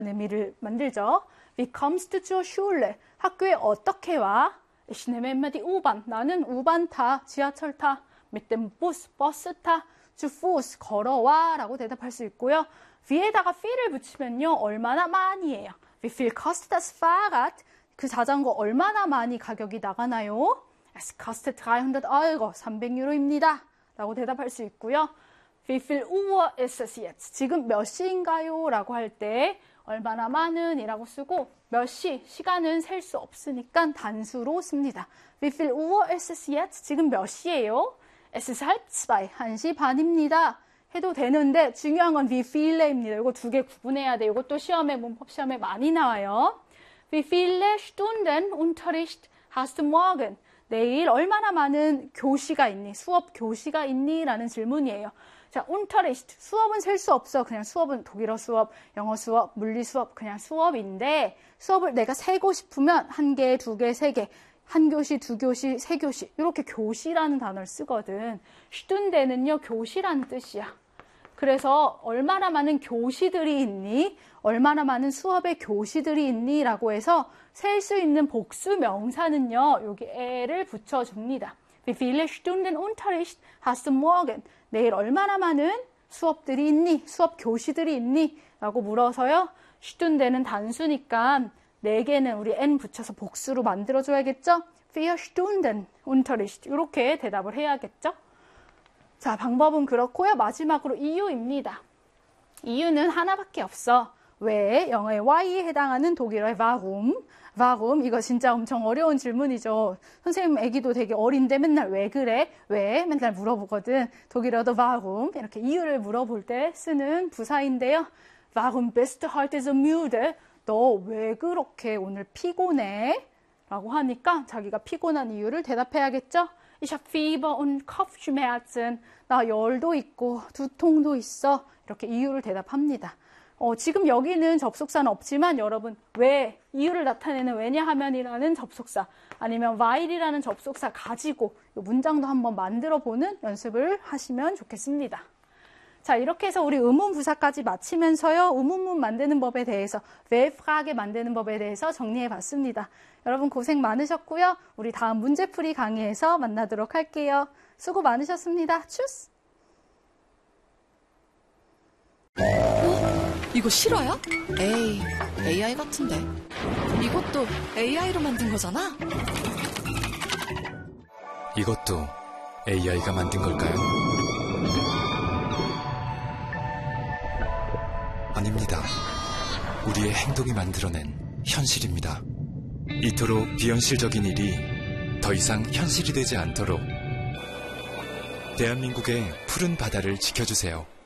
의미를 만들죠. Wie kommst du zur Schule? 학교에 어떻게 와? Ich nehme immer die U-Bahn. 나는 우반 타, 지하철 타. Mit dem Bus, 버스 타. Zu Fuß, 걸어와 라고 대답할 수 있고요. 위에다가 viel을 붙이면요. 얼마나 많이예요. Wie viel kostet das Fahrrad? 그 자전거 얼마나 많이 가격이 나가나요? Es kostet 300 Euro, 300유로입니다. 라고 대답할 수 있고요. Wie viel Uhr ist es jetzt? 지금 몇 시인가요? 라고 할 때 얼마나 많은 이라고 쓰고 몇 시, 시간은 셀 수 없으니까 단수로 씁니다. Wie viel Uhr ist es jetzt? 지금 몇 시예요? Es ist halb zwei, 1시 반입니다. 해도 되는데 중요한 건 wie viel입니다. 이거 두 개 구분해야 돼요. 이것도 시험에, 문법 시험에 많이 나와요. Wie viele Stunden Unterricht hast du morgen? 내일 얼마나 많은 교시가 있니? 수업 교시가 있니? 라는 질문이에요. 자, Unterricht, 수업은 셀 수 없어. 그냥 수업은 독일어 수업, 영어 수업, 물리 수업, 그냥 수업인데 수업을 내가 세고 싶으면 한 개, 두 개, 세 개, 한 교시, 두 교시, 세 교시 이렇게 교시라는 단어를 쓰거든. Stunden는요, 교시라는 뜻이야. 그래서 얼마나 많은 교시들이 있니? 얼마나 많은 수업의 교시들이 있니? 라고 해서 셀 수 있는 복수 명사는요, 여기 에를 붙여줍니다. Wie viele Stunden Unterricht hast du morgen? 내일 얼마나 많은 수업들이 있니? 수업 교시들이 있니? 라고 물어서요. Stunden은 단수니까 4개는 우리 n 붙여서 복수로 만들어줘야겠죠? Vier Stunden Unterricht 이렇게 대답을 해야겠죠? 자, 방법은 그렇고요. 마지막으로 이유입니다. 이유는 하나밖에 없어. 왜? 영어의 why에 해당하는 독일어의 warum. warum 이거 진짜 엄청 어려운 질문이죠. 선생님 애기도 되게 어린데 맨날 왜 그래? 왜? 맨날 물어보거든. 독일어도 warum 이렇게 이유를 물어볼 때 쓰는 부사인데요. Warum bist du heute so müde? 너 왜 그렇게 오늘 피곤해? 라고 하니까 자기가 피곤한 이유를 대답해야겠죠? Ich habe Fieber und Kopfschmerzen. 나 열도 있고 두통도 있어. 이렇게 이유를 대답합니다. 지금 여기는 접속사는 없지만 여러분 왜 이유를 나타내는 왜냐하면이라는 접속사 아니면 while이라는 접속사 가지고 이 문장도 한번 만들어보는 연습을 하시면 좋겠습니다. 자, 이렇게 해서 우리 의문부사까지 마치면서요. 의문문 만드는 법에 대해서 왜 프라게 만드는 법에 대해서 정리해봤습니다. 여러분 고생 많으셨고요. 우리 다음 문제풀이 강의에서 만나도록 할게요. 수고 많으셨습니다. 추스! 이거 실화야? 에이, AI 같은데. 이것도 AI로 만든 거잖아? 이것도 AI가 만든 걸까요? 아닙니다. 우리의 행동이 만들어낸 현실입니다. 이토록 비현실적인 일이 더 이상 현실이 되지 않도록 대한민국의 푸른 바다를 지켜주세요.